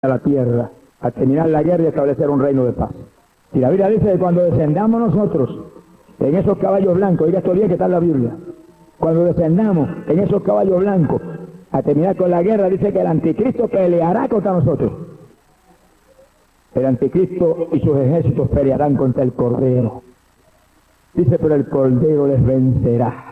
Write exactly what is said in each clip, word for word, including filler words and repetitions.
a la tierra, a terminar la guerra y establecer un reino de paz. Y la Biblia dice que cuando descendamos nosotros en esos caballos blancos, oiga esto bien que está en la Biblia, cuando descendamos en esos caballos blancos a terminar con la guerra, dice que el anticristo peleará contra nosotros. El anticristo y sus ejércitos pelearán contra el Cordero. Dice, pero el Cordero les vencerá.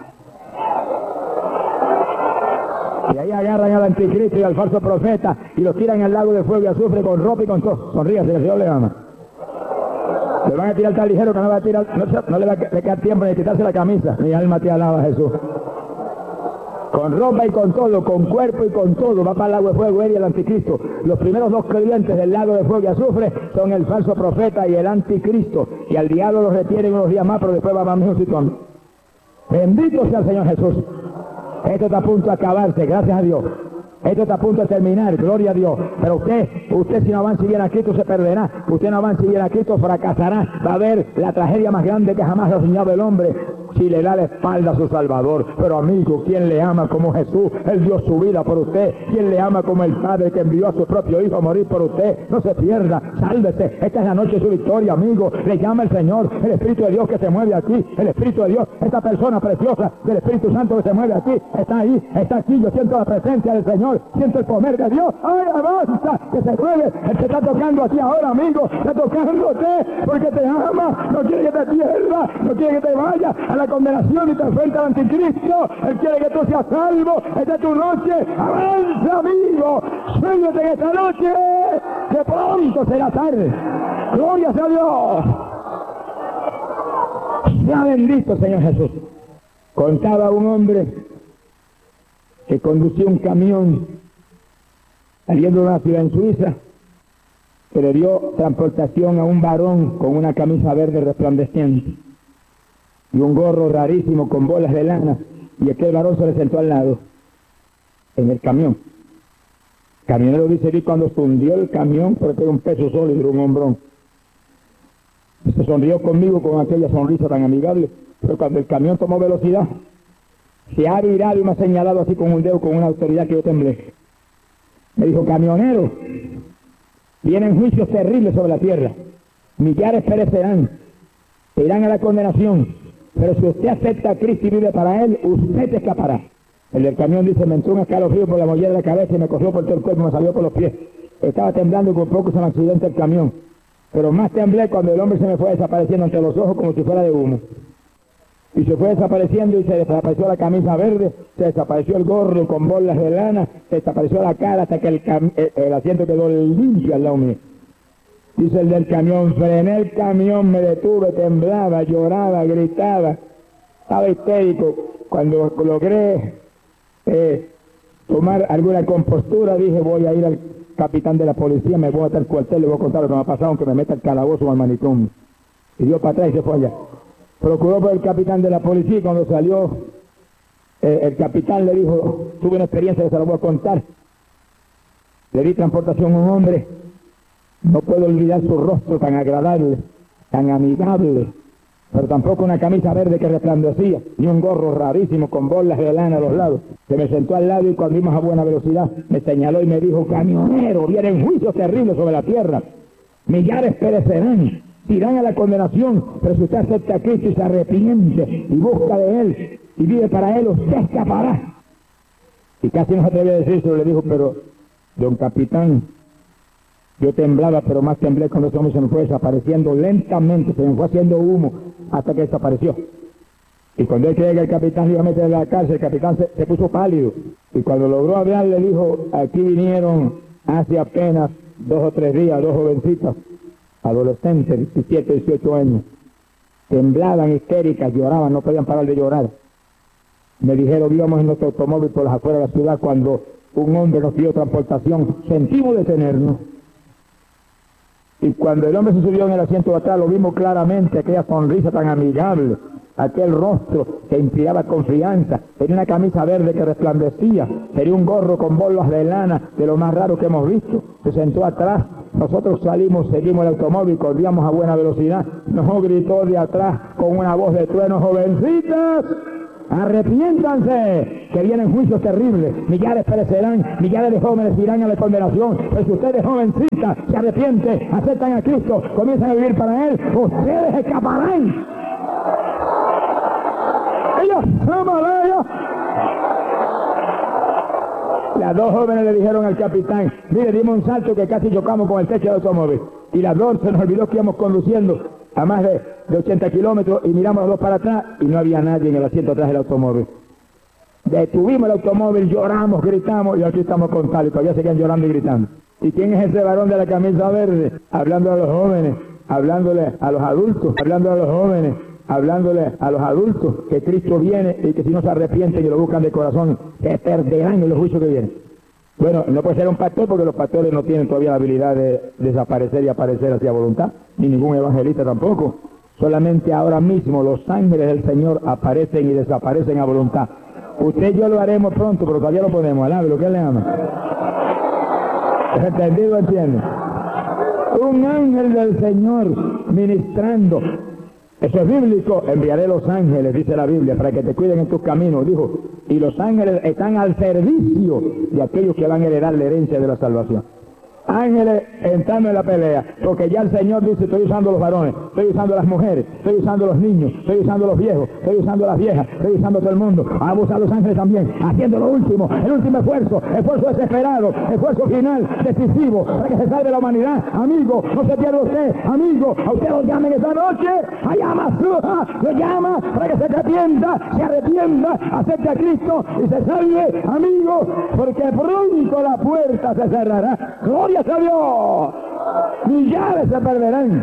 Y ahí agarran al anticristo y al falso profeta y los tiran al lago de fuego y azufre con ropa y con todo. Sonríase, que el Señor le ama. Le van a tirar tan ligero que no va a tirar, no, no le va a quedar tiempo de quitarse la camisa. Mi alma te alaba, Jesús. Con ropa y con todo, con cuerpo y con todo, va para el lago de fuego él y el anticristo. Los primeros dos creyentes del lago de fuego y azufre son el falso profeta y el anticristo. Y al diablo los retienen unos días más, pero después va más un. Bendito sea el Señor Jesús. Esto está a punto de acabarse, gracias a Dios. Esto está a punto de terminar, gloria a Dios. Pero usted, usted si no avanza bien a Cristo se perderá. Usted no avanza bien a Cristo fracasará. Va a haber la tragedia más grande que jamás ha soñado el hombre si le da la espalda a su Salvador. Pero amigo, ¿quién le ama como Jesús? Él dio su vida por usted. ¿Quién le ama como el Padre que envió a su propio Hijo a morir por usted? No se pierda, sálvese. Esta es la noche de su victoria, amigo. Le llama el Señor, el Espíritu de Dios que se mueve aquí. El Espíritu de Dios, esta persona preciosa del Espíritu Santo que se mueve aquí. Está ahí, está aquí. Yo siento la presencia del Señor. Siento el poder de Dios. ¡Ay, avanza! Que se mueve. Él te está tocando aquí ahora, amigo. Está tocándote porque te ama. No quiere que te pierdas. No quiere que te vayas a la condenación y te enfrenta al anticristo. Él quiere que tú seas salvo. Esta es tu noche. ¡Avanza, amigo! Suéltate en esta noche. Que pronto será tarde. ¡Gloria a Dios! Sea bendito, Señor Jesús. Contaba un hombre que conducía un camión saliendo de una ciudad en Suiza, que le dio transportación a un varón con una camisa verde resplandeciente y un gorro rarísimo con bolas de lana, y aquel varón se le sentó al lado en el camión. El camionero dice que cuando se hundió el camión, porque era un peso sólido, un hombrón, se sonrió conmigo con aquella sonrisa tan amigable, pero cuando el camión tomó velocidad, se ha virado y me ha señalado así con un dedo, con una autoridad que yo temblé. Me dijo, camionero, vienen juicios terribles sobre la tierra. Millares perecerán, se irán a la condenación. Pero si usted acepta a Cristo y vive para Él, usted escapará. El del camión dice, me entró un escalofrío por la mollera de la cabeza y me corrió por todo el cuerpo, me salió por los pies. Estaba temblando y por poco se me accidenta el camión. Pero más temblé cuando el hombre se me fue desapareciendo ante los ojos como si fuera de humo. Y se fue desapareciendo y se desapareció la camisa verde, se desapareció el gorro con bolas de lana, se desapareció la cara hasta que el, cam el, el asiento quedó limpio al lado mío. Dice el del camión, frené el camión, me detuve, temblaba, lloraba, gritaba, estaba histérico. Cuando logré eh, tomar alguna compostura, dije, voy a ir al capitán de la policía, me voy a estar al cuartel, le voy a contar lo que me ha pasado, aunque me meta el calabozo o al manicomio. Y dio para atrás y se fue allá. Procuró por el capitán de la policía y cuando salió, eh, el capitán le dijo, tuve una experiencia que se la voy a contar. Le di transportación a un hombre, no puedo olvidar su rostro tan agradable, tan amigable, pero tampoco una camisa verde que resplandecía, ni un gorro rarísimo con bolas de lana a los lados. Se me sentó al lado y cuando íbamos a buena velocidad, me señaló y me dijo, camionero, vienen juicios terribles sobre la tierra, millares perecerán, irán a la condenación, pero si usted acepta a Cristo y se arrepiente y busca de Él y vive para Él, usted escapará. Y casi no se atrevía a decirlo, le dijo, pero don capitán, yo temblaba, pero más temblé cuando ese hombre se me fue desapareciendo lentamente, se me fue haciendo humo hasta que desapareció. Y cuando él creía que el capitán le iba a meter en la cárcel, el capitán se, se puso pálido. Y cuando logró hablar, le dijo, aquí vinieron hace apenas dos o tres días, dos jovencitas, adolescentes, diecisiete, dieciocho años, temblaban, histéricas, lloraban, no podían parar de llorar. Me dijeron, íbamos en nuestro automóvil por las afueras de la ciudad cuando un hombre nos dio transportación, sentimos detenernos. Y cuando el hombre se subió en el asiento de atrás, lo vimos claramente, aquella sonrisa tan amigable, aquel rostro que inspiraba confianza, tenía una camisa verde que resplandecía, tenía un gorro con bolas de lana, de lo más raro que hemos visto, se sentó atrás. Nosotros salimos, seguimos el automóvil, corríamos a buena velocidad, nos gritó de atrás con una voz de trueno, jovencitas, arrepiéntanse, que vienen juicios terribles, millares perecerán, millares de jóvenes irán a la condenación, pero si ustedes jovencitas se arrepienten, aceptan a Cristo, comienzan a vivir para Él, ustedes escaparán. Ella, ¡Amalaya! Las dos jóvenes le dijeron al capitán, mire, dimos un salto que casi chocamos con el techo del automóvil. Y las dos se nos olvidó que íbamos conduciendo a más de, de ochenta kilómetros y miramos los dos para atrás y no había nadie en el asiento atrás del automóvil. Detuvimos el automóvil, lloramos, gritamos y aquí estamos con tal y todavía seguían llorando y gritando. ¿Y quién es ese varón de la camisa verde? Hablando a los jóvenes, hablándole a los adultos, hablando a los jóvenes, hablándole a los adultos que Cristo viene y que si no se arrepienten y lo buscan de corazón, se perderán en los juicios que vienen. Bueno, no puede ser un pastor porque los pastores no tienen todavía la habilidad de desaparecer y aparecer hacia voluntad, ni ningún evangelista tampoco. Solamente ahora mismo los ángeles del Señor aparecen y desaparecen a voluntad. Usted y yo lo haremos pronto, pero todavía lo podemos. Alabe, ¿lo que le ama? ¿Es entendido? ¿Entiende? Un ángel del Señor ministrando. Eso es bíblico. Enviaré los ángeles, dice la Biblia, para que te cuiden en tus caminos, dijo. Y los ángeles están al servicio de aquellos que van a heredar la herencia de la salvación. Ángeles entrando en la pelea, porque ya el Señor dice, estoy usando los varones, estoy usando las mujeres, estoy usando los niños, estoy usando los viejos, estoy usando las viejas, estoy usando todo el mundo. Vamos a usar los ángeles también, haciendo lo último, el último esfuerzo, esfuerzo desesperado, esfuerzo final, decisivo, para que se salve la humanidad. Amigo, no se pierda usted, amigo, a usted lo llamen esta noche, a llama suja, lo llama para que se arrepienta, se arrepienta, acepte a Cristo y se salve, amigo, porque pronto la puerta se cerrará. Gloria a Dios, millares se perderán.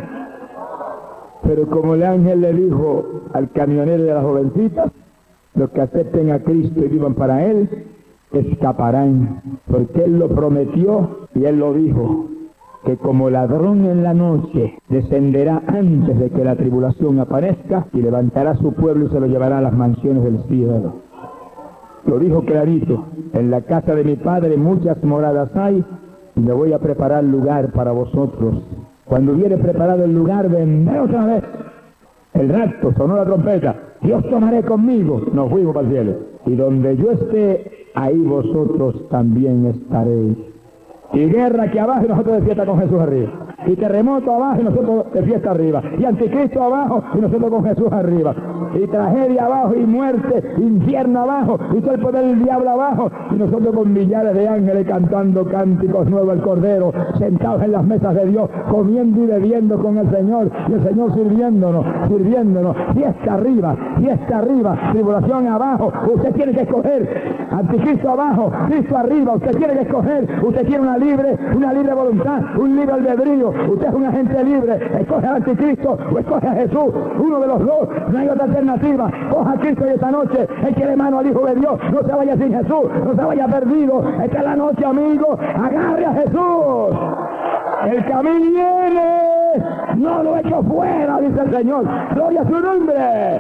Pero como el ángel le dijo al camionero de las jovencitas, los que acepten a Cristo y vivan para Él, escaparán, porque Él lo prometió y Él lo dijo, que como ladrón en la noche descenderá antes de que la tribulación aparezca y levantará a su pueblo y se lo llevará a las mansiones del cielo. Lo dijo clarito, en la casa de mi Padre muchas moradas hay, y me voy a preparar lugar para vosotros. Cuando hubiere preparado el lugar, vendré otra vez. El rapto, sonó la trompeta. Dios tomaré conmigo. Nos fuimos para el cielo. Y donde yo esté, ahí vosotros también estaréis. Y guerra aquí abajo y nosotros de fiesta con Jesús arriba. Y terremoto abajo y nosotros de fiesta arriba. Y anticristo abajo y nosotros con Jesús arriba. Y tragedia abajo y muerte, infierno abajo y todo el poder del diablo abajo. Y nosotros con millares de ángeles cantando cánticos nuevos al Cordero, sentados en las mesas de Dios, comiendo y bebiendo con el Señor. Y el Señor sirviéndonos, sirviéndonos. Fiesta arriba, fiesta arriba, tribulación abajo. Usted tiene que escoger. Anticristo abajo, Cristo arriba. Usted tiene que escoger. Usted tiene una libre, una libre voluntad, un libre albedrío. Usted es un agente libre. Escoge al anticristo o escoge a Jesús. Uno de los dos. No hay otra alternativa. Coja a Cristo y esta noche échele mano al Hijo de Dios. No se vaya sin Jesús. No se vaya perdido. Esta es la noche, amigo. Agarre a Jesús. El camino viene. No lo echo fuera, dice el Señor. Gloria a su nombre.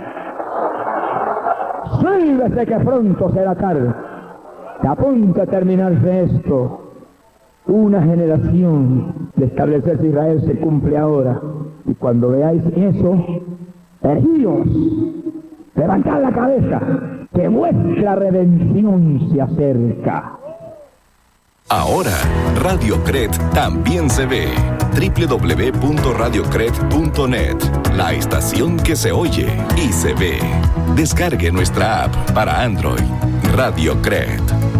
Sálvese que pronto será tarde. Se apunta a terminarse esto. Una generación de establecerse Israel se cumple ahora. Y cuando veáis eso, erguíos, levantad la cabeza, que vuestra redención se acerca. Ahora, Radio Cret también se ve. doble u doble u doble u punto radio cret punto net, la estación que se oye y se ve. Descargue nuestra app para Android, Radio Cret.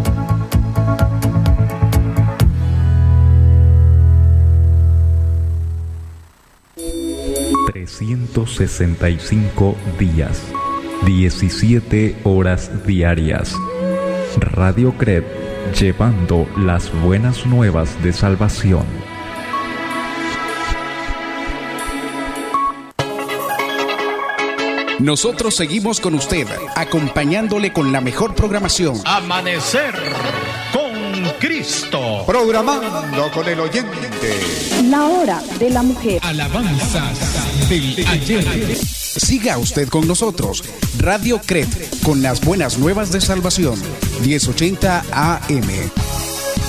trescientos sesenta y cinco días, diecisiete horas diarias. Radio Cret, llevando las buenas nuevas de salvación. Nosotros seguimos con usted, acompañándole con la mejor programación. Amanecer con Cristo. Programando con el oyente. La hora de la mujer. Alabanzas del ayer. Siga usted con nosotros. Radio Cret, con las buenas nuevas de salvación. diez ochenta A M.